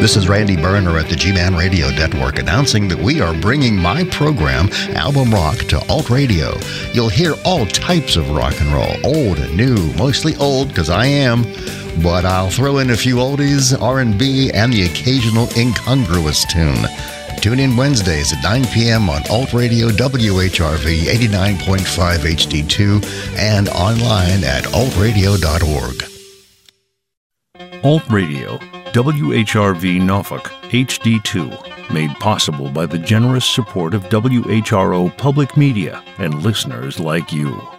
This is Randy Berner at the G-Man Radio Network announcing that we are bringing my program, Album Rock, to Alt Radio. You'll hear all types of rock and roll, old and new, mostly old because I am, but I'll throw in a few oldies, R&B, and the occasional incongruous tune. Tune in Wednesdays at 9 p.m. on Alt Radio WHRV 89.5 HD2 and online at altradio.org. Alt Radio, WHRV Norfolk, HD2, made possible by the generous support of WHRO Public Media and listeners like you.